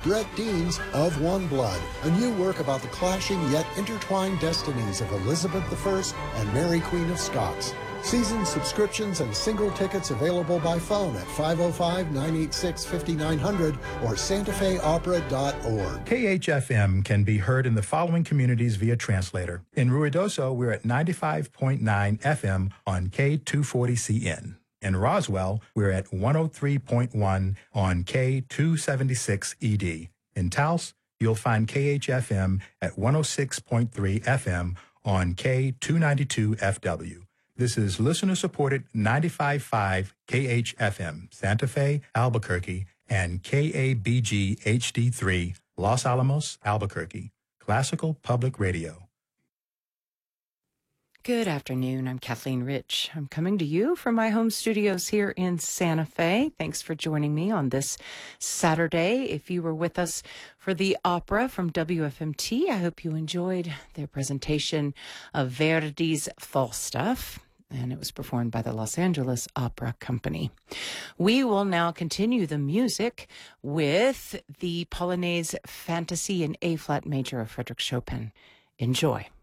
Brett Dean's Of One Blood, a new work about the clashing yet intertwined destinies of Elizabeth I and Mary Queen of Scots. Season subscriptions and single tickets available by phone at 505-986-5900 or santafeopera.org. KHFM can be heard in the following communities via translator. In Ruidoso, we're at 95.9 FM on K240CN. In Roswell, we're at 103.1 on K276ED. In Taos, you'll find KHFM at 106.3 FM on K292FW. This is listener-supported 95.5 KHFM, Santa Fe, Albuquerque, and KABG HD3, Los Alamos, Albuquerque, Classical Public Radio. Good afternoon. I'm Kathleen Rich. I'm coming to you from my home studios here in Santa Fe. Thanks for joining me on this Saturday. If you were with us for the opera from WFMT, I hope you enjoyed their presentation of Verdi's Falstaff, and it was performed by the Los Angeles Opera Company. We will now continue the music with the Polonaise Fantasy in A-flat major of Frédéric Chopin. Enjoy.